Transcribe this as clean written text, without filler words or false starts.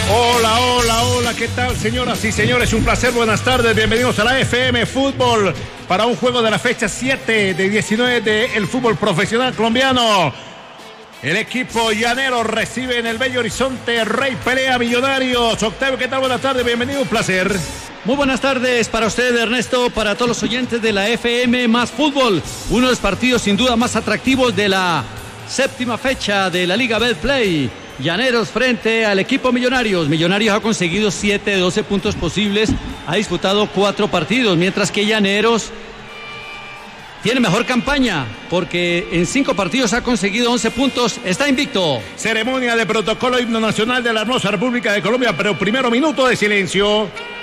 Hola, hola, hola, ¿qué tal, señoras y señores? Un placer, buenas tardes, bienvenidos a la FM Fútbol para un juego de la fecha 7 de 19 del fútbol profesional colombiano. El equipo llanero recibe en el Bello Horizonte Rey Pelea Millonarios. Octavio, ¿qué tal? Buenas tardes, bienvenido, un placer. Muy buenas tardes para usted, Ernesto, para todos los oyentes de la FM más Fútbol. Uno de los partidos sin duda más atractivos de la séptima fecha de la Liga Betplay. Llaneros frente al equipo Millonarios. Millonarios ha conseguido 7 de 12 puntos posibles, ha disputado 4 partidos, mientras que Llaneros tiene mejor campaña porque en 5 partidos ha conseguido 11 puntos, está invicto. Ceremonia de protocolo himno nacional de la hermosa República de Colombia, pero primero minuto de silencio.